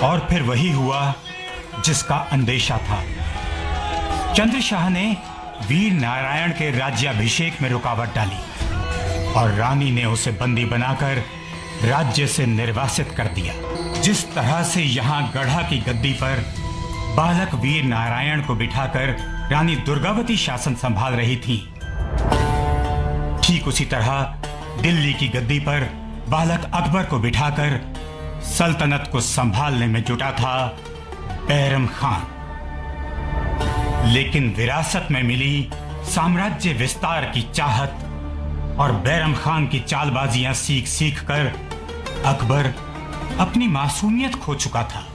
और फिर वही हुआ जिसका अंदेशा था। चंद्रशाह ने वीर नारायण के राज्याभिषेक में रुकावट डाली और रानी ने उसे बंदी बनाकर राज्य से निर्वासित कर दिया। जिस तरह से यहाँ गढ़ा की गद्दी पर बालक वीर नारायण को बिठाकर रानी दुर्गावती शासन संभाल रही थी, ठीक उसी तरह दिल्ली की गद्दी पर बालक अकबर को बिठाकर सल्तनत को संभालने में जुटा था बैरम खान। लेकिन विरासत में मिली साम्राज्य विस्तार की चाहत और बैरम खान की चालबाजियां सीख सीख कर अकबर अपनी मासूमियत खो चुका था।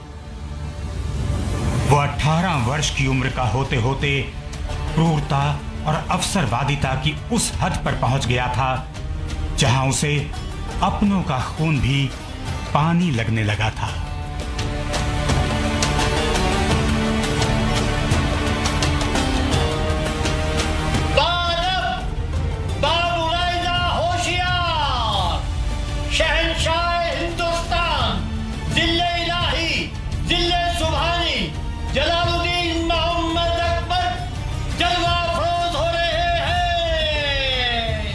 वो 18 वर्ष की उम्र का होते होते क्रूरता और अवसरवादिता की उस हद पर पहुंच गया था जहां उसे अपनों का खून भी पानी लगने लगा था। जलालुद्दीन मोहम्मद अकबर जलवा फरोज हो रहे हैं।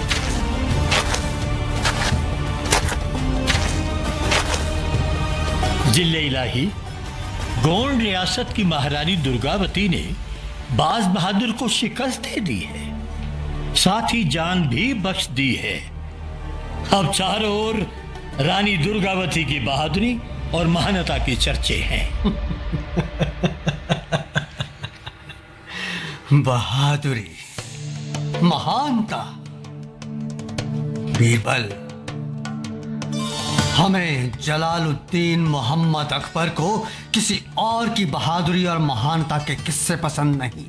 जिले इलाही गोंड रियासत की महारानी दुर्गावती ने बाज बहादुर को शिकस्त दे दी है, साथ ही जान भी बख्श दी है। अब चारों ओर रानी दुर्गावती की बहादुरी और महानता की चर्चे हैं। बहादुरी, महानता। बीरबल, हमें जलालुद्दीन मोहम्मद अकबर को किसी और की बहादुरी और महानता के किस्से पसंद नहीं।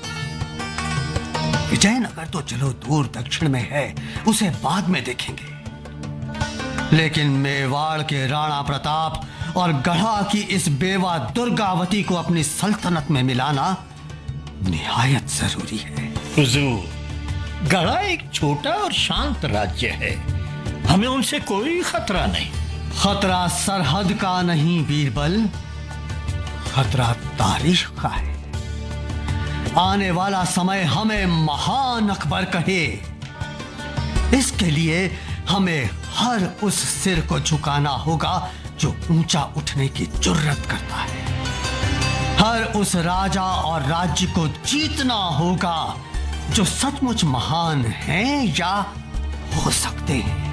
विजयनगर तो चलो दूर दक्षिण में है, उसे बाद में देखेंगे, लेकिन मेवाड़ के राणा प्रताप और गढ़ा की इस बेवा दुर्गावती को अपनी सल्तनत में मिलाना निहायत जरूरी है। हुजूर, गढ़ा एक छोटा और शांत राज्य है, हमें उनसे कोई खतरा नहीं। खतरा सरहद का नहीं बीरबल, खतरा तारीख का है। आने वाला समय हमें महान अकबर कहे, इसके लिए हमें हर उस सिर को झुकाना होगा जो ऊंचा उठने की जुर्रत करता है। हर उस राजा और राज्य को जीतना होगा जो सचमुच महान हैं या हो सकते हैं।